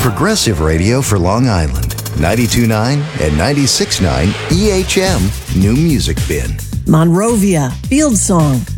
Progressive radio for Long Island. 92.9 and 96.9 EHM New Music Bin. Monrovia, Field Song.